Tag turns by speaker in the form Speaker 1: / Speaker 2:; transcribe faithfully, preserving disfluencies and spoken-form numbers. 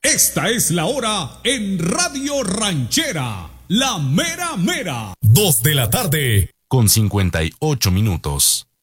Speaker 1: Esta es la hora en Radio Ranchera, la mera mera.
Speaker 2: Dos de la tarde, con cincuenta y ocho minutos.